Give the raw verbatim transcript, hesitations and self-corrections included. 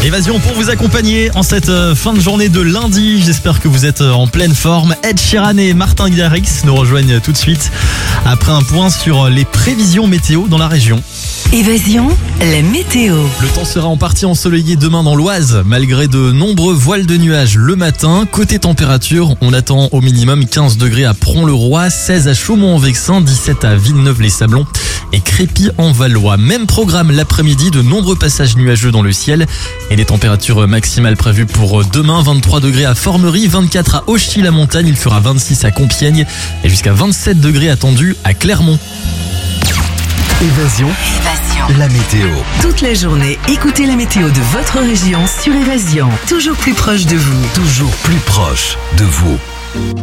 Évasion pour vous accompagner en cette fin de journée de lundi. J'espère que vous êtes en pleine forme. Ed Sheeran et Martin Garrix nous rejoignent tout de suite après un point sur les prévisions météo dans la région. Évasion, la météo. Le temps sera en partie ensoleillé demain dans l'Oise, malgré de nombreux voiles de nuages le matin. Côté température, on attend au minimum quinze degrés à Pront-le-Roi, seize à Chaumont-en-Vexin, dix-sept à Villeneuve-les-Sablons et Crépy-en-Valois. Même programme l'après-midi, de nombreux passages nuageux dans le ciel et les températures maximales prévues pour demain, vingt-trois degrés à Formerie, vingt-quatre à Auchy-la-Montagne, il fera vingt-six à Compiègne et jusqu'à vingt-sept degrés attendus à Clermont. Évasion, Évasion. la météo. Toute la journée, écoutez la météo de votre région sur Évasion. Toujours plus proche de vous. Toujours plus proche de vous.